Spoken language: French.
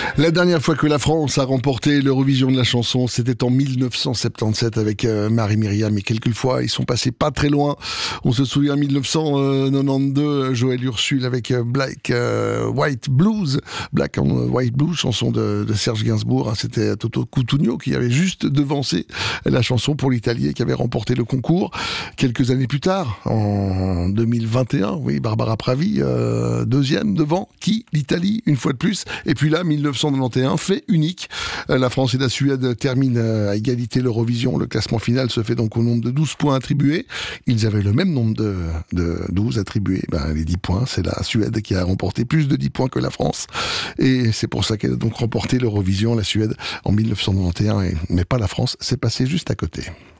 La dernière fois que la France a remporté l'Eurovision de la chanson, c'était en 1977 avec Marie-Myriam. Et quelquefois, ils sont passés pas très loin. On se souvient 1992, Joël Ursule avec Black White Blues, Black and White Blues, chanson de Serge Gainsbourg. C'était Toto Cutugno qui avait juste devancé la chanson pour l'Italie et qui avait remporté le concours. Quelques années plus tard, en 2021, oui, Barbara Pravi, deuxième devant qui? L'Italie, une fois de plus. Et puis là, 1991, fait unique. La France et la Suède terminent à égalité l'Eurovision. Le classement final se fait donc au nombre de 12 points attribués. Ils avaient le même nombre de 12 attribués. Les 10 points, c'est la Suède qui a remporté plus de 10 points que la France. Et c'est pour ça qu'elle a donc remporté l'Eurovision, la Suède, en 1991. Mais pas la France, c'est passé juste à côté.